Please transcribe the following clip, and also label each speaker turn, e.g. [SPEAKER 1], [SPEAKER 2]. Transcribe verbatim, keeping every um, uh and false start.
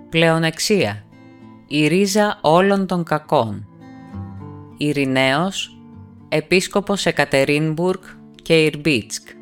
[SPEAKER 1] Πλεονεξία. Η ρίζα όλων των κακών. Ειρηναίος, επίσκοπος Εκατερίνμπουργκ και Ιρμπίτσκ.